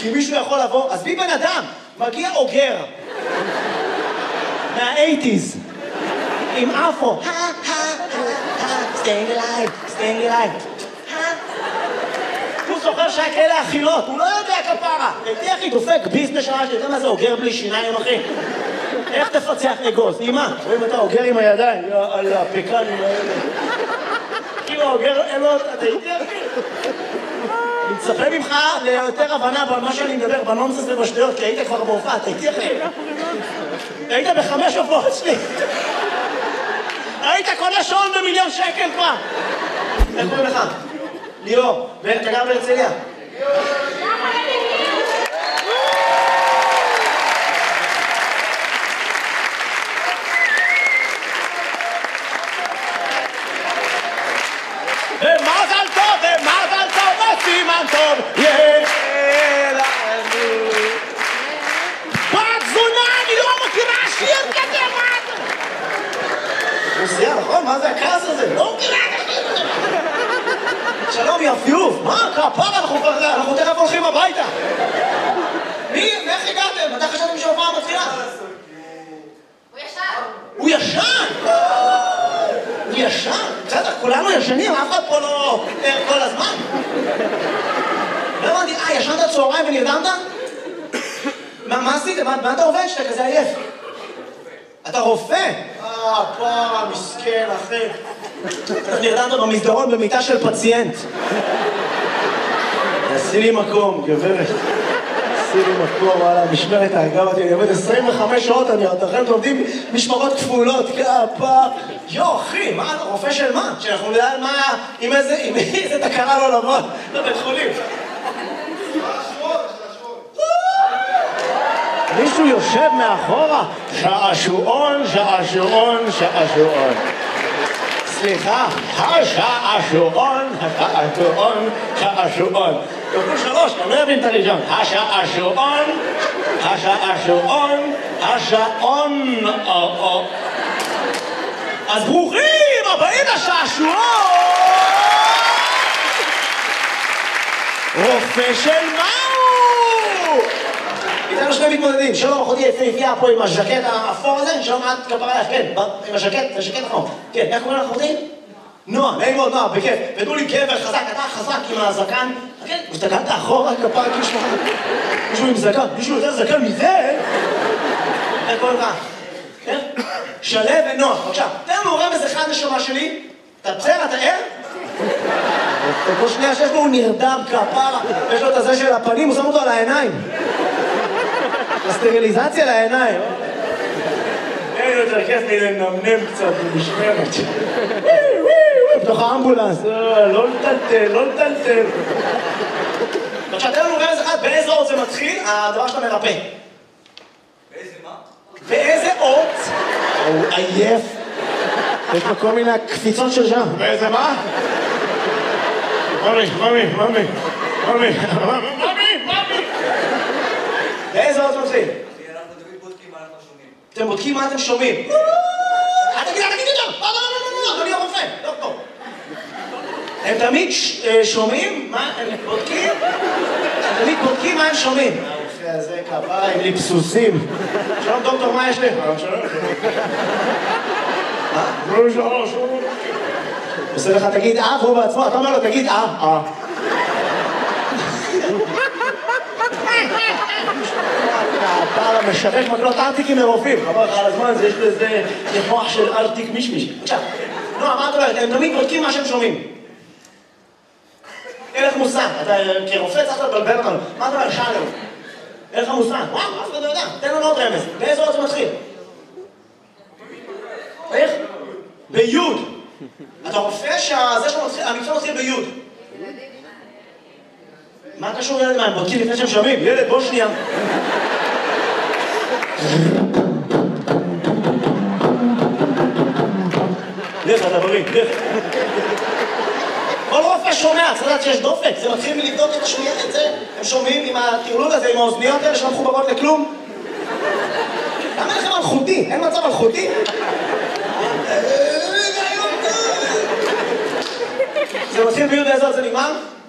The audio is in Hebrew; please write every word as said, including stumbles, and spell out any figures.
כי מישהו יכול לבוא, אז מי בן אדם? מגיע אוגר. מה-שמונים, עם אפו. staying alive, staying alive. הוא זוכר שהיה כאלה אכילות, הוא לא יודע כפרה. תהיה אחי, דופק ביזנס שעה שאתה יודע מה זה אוגר בלי שיניים, אחי? איך תפצח אגוז? אמא, רואים אתה אוגר עם הידיים? יאללה, פקנים האלה. כאילו אוגר, אין לו, אתה איתי אחי? אני מצפה ממך ליותר הבנה במה שאני מדבר, בנונסנס ובשטויות, כי היית כבר בהופעה, אתה איתי אחי? היית בחמש הופעות שלי. היית קונה שעון במיליון שקל כבר. איך קוראים לך? ליאור, ואתה גר בהרצליה? ומזל טוב, ומזל טוב, וסימן טוב, יהיה לנו. בת זונה, אני לא מכירה שיר כזה, מה אתה? הוא סייע, נכון? מה זה הכעס הזה? לא מכירה את השיר הזה. שלום, יפיוף. מה? כפרה, אנחנו תכף הולכים הביתה. מי? איך הגעתם? מתי חשבתם שההופעה מתחילה? הוא ישן. הוא ישן? הוא ישן? בסדר, כולנו ישנים, אף אחד פה לא ער כל הזמן. לא הבנתי, אה, ישנת צהריים ונרדמת? מה עשיתם? מה אתה עובד שאתה כזה עייף? אתה רופא? אה, פרה, מסכן, אחי. נרדמת במסדרון במיטה של פציינט. עשי לי מקום, גברת. עשי לי מקום, וואלה, משמרת האגב אותי, אני עובד עשרים וחמש שעות, אני עוד אחרי לומדים משמרות כפולות, כפה. יו, אחי, מה, רופא של מה? שאנחנו נדע מה, עם איזה, עם איזה תקרה לא לבוא לבית חולים. מישהו יושב מאחורה, שעשועון, שעשועון, שעשועון. סליחה, השעשועון, השעשועון, שעשועון. תוכלו שלוש, אני לא אבין את הראשון. השעשועון, השעשועון, השעון. אז ברוכים הבאים לשעשועון! רופא של מהו? איתנו שני מתמודדים, שלום, אחותי יפהפייה פה עם הז'קט האפור הזה, שלום, את כפרה לך, כן, עם הז'קט, הז'קט האפור. כן, איך קוראים לך אחותי? נועה, נעים מאוד, נועה, בכיף. ותנו לי גבר חזק, אתה חזק עם הזקן. כן, הסתכלת אחורה, כפרה, כאילו שמחה. מישהו עם זקן, מישהו יותר זקן מזה? איך קוראים לך? כן? שלו ונועה, בבקשה. תן לנו רמז אחד נשמה שלי. אתה בסדר, אתה ער? כל שנייה שיש לו הוא נרדם כפרה, יש לו את הזה של הפנים, הוא שם אותו על העיניים. הסטריליזציה לעיניים. אין יותר כיף לי לנמנם קצת במשמרת. בתוך האמבולנס, לא לטלטל, לא לטלטל. עכשיו, תן לנו רמז אחד, באיזה אות זה מתחיל, הדבר שאתה מרפא. באיזה מה? באיזה אות? הוא עייף. יש לו כל מיני קפיצות של שם. באיזה מה? ממי, ממי, ממי, ממי, ממי, ממי. באיזה אות מתחיל? אנחנו תמיד בודקים מה אנחנו שומעים. אתם בודקים מה אתם שומעים. אל תגיד, אל תגיד יותר. לא, לא, לא, לא, לא, אדוני הרופא. לא, לא. הם תמיד שומעים מה הם בודקים? הם תמיד בודקים מה הם שומעים. הרופא הזה כפיים, ליפסוסים. שלום דוקטור, מה יש לי? שלום. מה? שלום, שלום, שלום. עושה לך, תגיד אה, והוא בעצמו, אתה אומר לו, תגיד אה, אה. אתה משווק מקלות ארטיקים לרופאים. חבל לך על הזמן, יש לזה מוח של ארטיק מישמיש. בבקשה. נועה, מה את אומרת? הם תמיד בודקים מה שהם שומעים. אין לך מושג. אתה כרופא צריך לבלבל אותנו. מה אתה אומר? שאלנו. אין לך מושג. וואו, אף אחד לא יודע. תן לנו עוד רמז. באיזה אות זה מתחיל? איך? ביוד. אתה רופא שהזה שלו מתחיל, המקצוע מתחיל ביוד. מה קשור ילד מה? הם בודקים לפני שהם שומעים? ילד, בוא שנייה. לך, אתה בריא, לך. כל רופא שומע, צריך לדעת שיש דופק. זה מתחיל מלבדוק את השמיעה, את זה. הם שומעים עם הטרלול הזה, עם האוזניות האלה שלא מחוברות לכלום. למה לכם אלחוטי? אין מצב אלחוטי? זה מתחיל ביוד, איזה עוד זה נגמר?